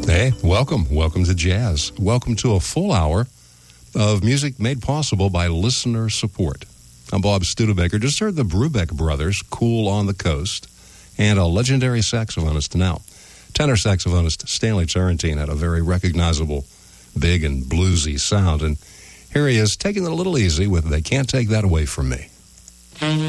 Hey, welcome. Welcome to Jazz. Welcome to a full hour of music made possible by listener support. I'm Bob Studebaker. Just heard the Brubeck Brothers, Cool on the Coast, and a legendary saxophonist now. Tenor saxophonist Stanley Turrentine had a very recognizable, big and bluesy sound. And here he is, taking it a little easy with They Can't Take That Away From Me.